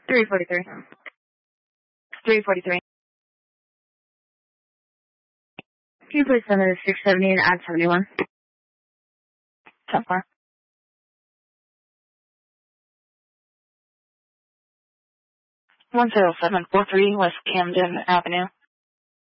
343. 343. Can you please send me the 670 and add 71? 10-4. 10743 West Camden Avenue.